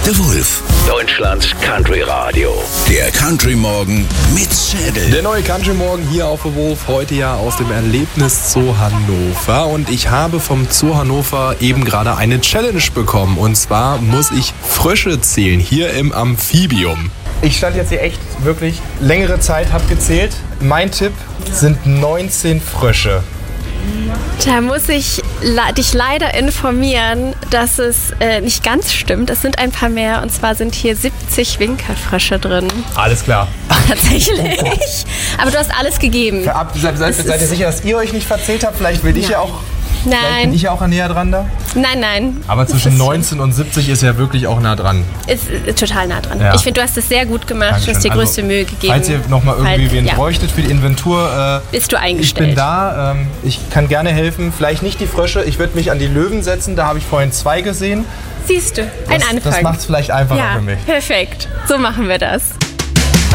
The Wolf. Deutschlands Country Radio. Der Country Morgen mit Schädel. Der neue Country Morgen hier auf The Wolf. Heute ja aus dem Erlebnis Zoo Hannover. Und ich habe vom Zoo Hannover eben gerade eine Challenge bekommen. Und zwar muss ich Frösche zählen hier im Amphibium. Ich stand jetzt hier echt wirklich längere Zeit, habe gezählt. Mein Tipp sind 19 Frösche. Da muss ich dich leider informieren, dass es nicht ganz stimmt. Es sind ein paar mehr, und zwar sind hier 70 Winkelfrösche drin. Alles klar. Tatsächlich. Aber du hast alles gegeben. Seid ihr sicher, dass ihr euch nicht verzählt habt? Vielleicht bin ich ja auch näher dran da? Nein. Aber zwischen 19 und 70 ist ja wirklich auch nah dran. Ist total nah dran. Ja. Ich finde, du hast es sehr gut gemacht. Dankeschön. Du hast dir größte Mühe gegeben. Falls ihr nochmal irgendwie wen bräuchtet für die Inventur, bist du eingestellt. Ich bin da. Ich kann gerne helfen. Vielleicht nicht die Frösche. Ich würde mich an die Löwen setzen. Da habe ich vorhin 2 gesehen. Siehst du, ein Anfang. Das macht es vielleicht einfacher für mich. Perfekt. So machen wir das.